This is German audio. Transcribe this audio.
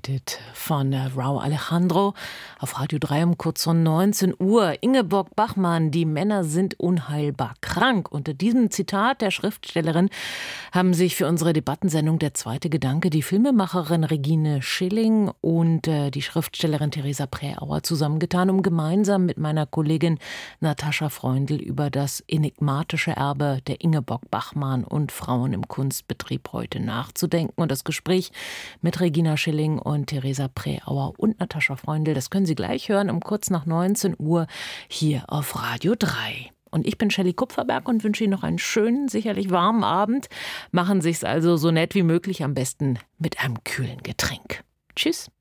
United von Rauw Alejandro auf Radio 3 um kurz vor 19 Uhr. Ingeborg Bachmann, die Männer sind unheilbar krank. Unter diesem Zitat der Schriftstellerin haben sich für unsere Debattensendung Der zweite Gedanke die Filmemacherin Regine Schilling und die Schriftstellerin Theresa Präauer zusammengetan, um gemeinsam mit meiner Kollegin Natascha Freundl über das enigmatische Erbe der Ingeborg Bachmann und Frauen im Kunstbetrieb heute nachzudenken. Und das Gespräch mit Regina Schilling und Theresa Präauer und Natascha Freundl, das können Sie gleich hören um kurz nach 19 Uhr hier auf Radio 3. Und ich bin Shelley Kupferberg und wünsche Ihnen noch einen schönen, sicherlich warmen Abend. Machen Sie es also so nett wie möglich, am besten mit einem kühlen Getränk. Tschüss.